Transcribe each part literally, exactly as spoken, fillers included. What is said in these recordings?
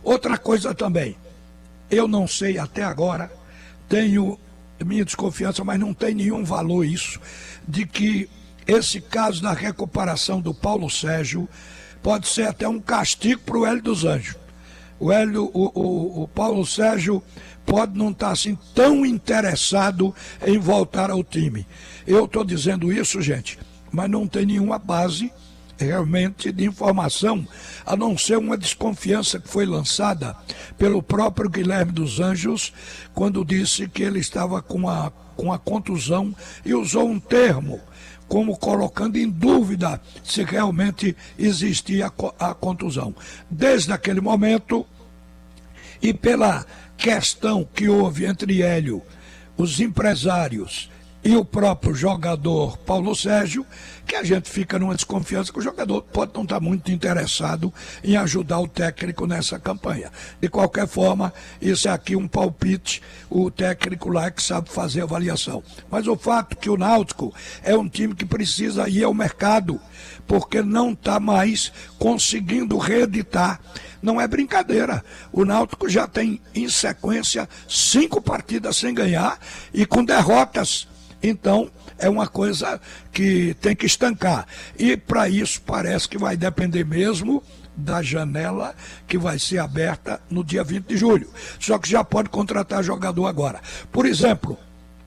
Outra coisa também, eu não sei até agora, tenho minha desconfiança, mas não tem nenhum valor isso, de que esse caso da recuperação do Paulo Sérgio pode ser até um castigo para o Hélio dos Anjos. O, Hélio, o, o, o Paulo Sérgio pode não estar assim tão interessado em voltar ao time. Eu estou dizendo isso, gente, mas não tem nenhuma base realmente de informação, a não ser uma desconfiança que foi lançada pelo próprio Guilherme dos Anjos, quando disse que ele estava com a, com a contusão e usou um termo como colocando em dúvida se realmente existia a contusão. Desde aquele momento, e pela questão que houve entre Hélio, os empresários e o próprio jogador Paulo Sérgio, que a gente fica numa desconfiança que o jogador pode não estar muito interessado em ajudar o técnico nessa campanha. De qualquer forma, isso é aqui um palpite, o técnico lá é que sabe fazer a avaliação. Mas o fato que o Náutico é um time que precisa ir ao mercado, porque não está mais conseguindo reeditar. Não é brincadeira, o Náutico já tem em sequência cinco partidas sem ganhar e com derrotas. Então, é uma coisa que tem que estancar. E para isso parece que vai depender mesmo da janela que vai ser aberta no dia vinte de julho. Só que já pode contratar jogador agora. Por exemplo,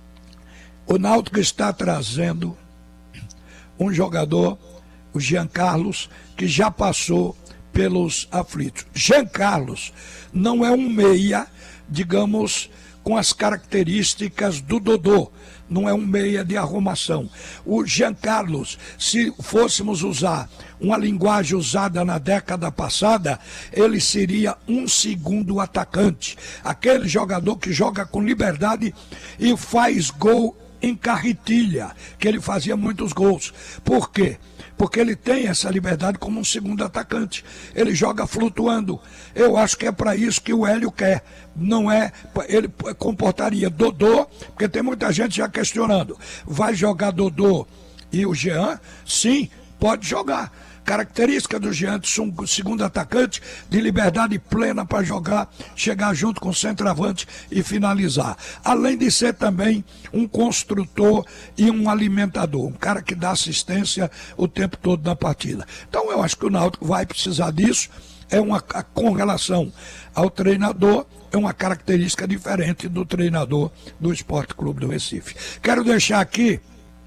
o Náutico está trazendo um jogador, o Jean Carlos, que já passou pelos aflitos. Jean Carlos não é um meia, digamos, com as características do Dodô, não é um meia de arrumação. O Jean Carlos, se fôssemos usar uma linguagem usada na década passada, ele seria um segundo atacante, aquele jogador que joga com liberdade e faz gol em carretilha, que ele fazia muitos gols. Por quê? Porque ele tem essa liberdade como um segundo atacante. Ele joga flutuando. Eu acho que é para isso que o Hélio quer. Não é, ele comportaria Dodô, porque tem muita gente já questionando. Vai jogar Dodô e o Jean? Sim, pode jogar. Característica do Jean, um segundo atacante, de liberdade plena para jogar, chegar junto com o centroavante e finalizar. Além de ser também um construtor e um alimentador, um cara que dá assistência o tempo todo na partida. Então eu acho que o Náutico vai precisar disso. É uma, com relação ao treinador, é uma característica diferente do treinador do Sport Clube do Recife. Quero deixar aqui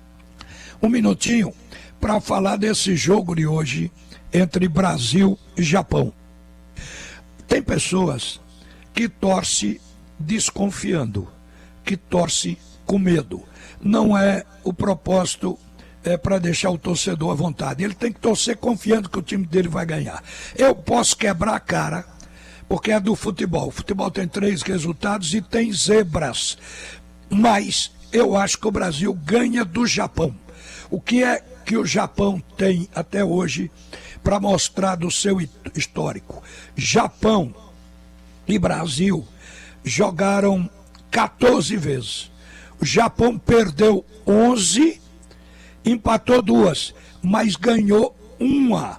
um minutinho para falar desse jogo de hoje entre Brasil e Japão. Tem pessoas que torcem desconfiando, que torcem com medo. Não é o propósito é, para deixar o torcedor à vontade. Ele tem que torcer confiando que o time dele vai ganhar. Eu posso quebrar a cara, porque é do futebol. O futebol tem três resultados e tem zebras. Mas eu acho que o Brasil ganha do Japão. O que é que o Japão tem até hoje para mostrar do seu histórico? Japão e Brasil jogaram quatorze vezes. O Japão perdeu onze, empatou duas, mas ganhou uma.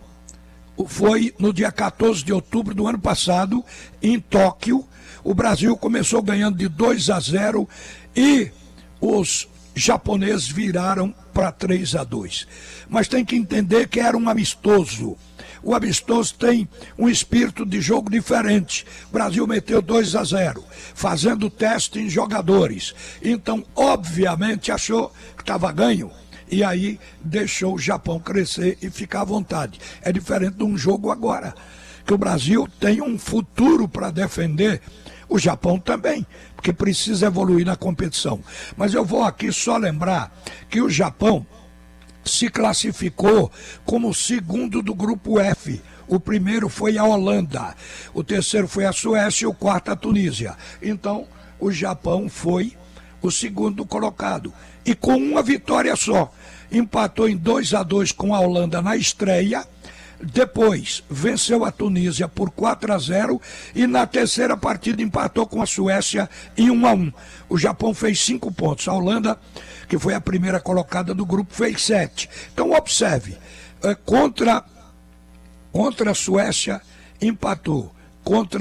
Foi no dia quatorze de outubro do ano passado, em Tóquio. O Brasil começou ganhando de dois a zero e os japoneses viraram para três a dois. Mas tem que entender que era um amistoso. O amistoso tem um espírito de jogo diferente. O Brasil meteu dois a zero, fazendo teste em jogadores. Então, obviamente, achou que estava ganho. E aí deixou o Japão crescer e ficar à vontade. É diferente de um jogo agora, que o Brasil tem um futuro para defender. O Japão também, porque precisa evoluir na competição. Mas eu vou aqui só lembrar que o Japão se classificou como o segundo do grupo F. O primeiro foi a Holanda, o terceiro foi a Suécia e o quarto a Tunísia. Então, o Japão foi o segundo colocado. E com uma vitória só. Empatou em dois a dois com a Holanda na estreia. Depois venceu a Tunísia por quatro a zero e na terceira partida empatou com a Suécia em um a um. O Japão fez cinco pontos. A Holanda, que foi a primeira colocada do grupo, fez sete. Então observe, contra, contra a Suécia empatou, contra